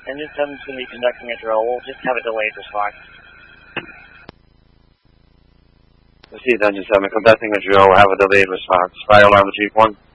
Engine 7's going to be conducting a drill. We'll just have a delayed response. Proceed, Engine 7, conducting a drill. We'll have a delayed response. Fire alarm to Jeep 1.